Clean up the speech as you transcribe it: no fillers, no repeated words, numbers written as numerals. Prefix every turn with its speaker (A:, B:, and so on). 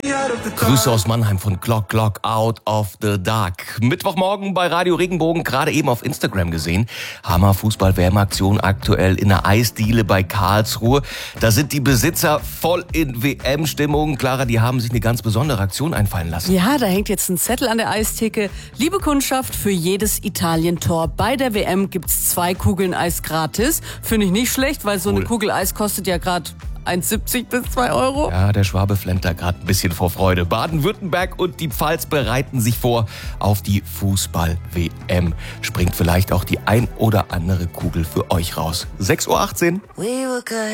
A: Grüße aus Mannheim von Glock Out of the Dark. Mittwochmorgen bei Radio Regenbogen, gerade eben auf Instagram gesehen. Hammer Fußball-WM-Aktion aktuell in der Eisdiele bei Karlsruhe. Da sind die Besitzer voll in WM-Stimmung. Clara, die haben sich eine ganz besondere Aktion einfallen lassen.
B: Ja, da hängt jetzt ein Zettel an der Eistheke. Liebe Kundschaft, für jedes Italien-Tor bei der WM gibt's 2 Kugeln Eis gratis. Finde ich nicht schlecht, weil so eine Kugel Eis kostet ja gerade 1,70 bis 2 Euro.
A: Ja, der Schwabe flennt da gerade ein bisschen vor Freude. Baden-Württemberg und die Pfalz bereiten sich vor auf die Fußball-WM. Springt vielleicht auch die ein oder andere Kugel für euch raus. 6:18 Uhr.